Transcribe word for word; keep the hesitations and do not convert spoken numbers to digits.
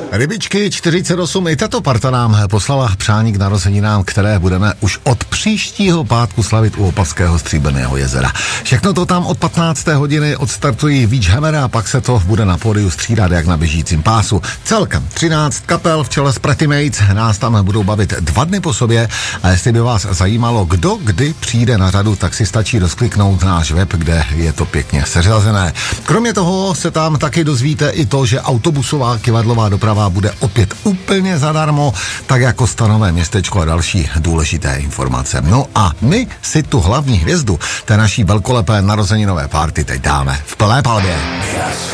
Rybičky čtyřicet osm, i tato parta nám poslala přání k narozeninám, které budeme už od příštího pátku slavit u Opavského Stříbrného jezera. Všechno to tam od patnácté hodiny odstartují Witchhammer a pak se to bude na pódiu střídat jak na běžícím pásu. Celkem třináct kapel v čele s Pretty Mates nás tam budou bavit dva dny po sobě a jestli by vás zajímalo, kdo kdy přijde na řadu, tak si stačí rozkliknout náš web, kde je to pěkně seřazené. Kromě toho se tam taky dozvíte i to, že autobusová kivadlová doprava bude opět úplně zadarmo, tak jako Stanové městečko a další důležité informace. No a my si tu hlavní hvězdu té naší velkolepé narozeninové party teď dáme v plné palbě.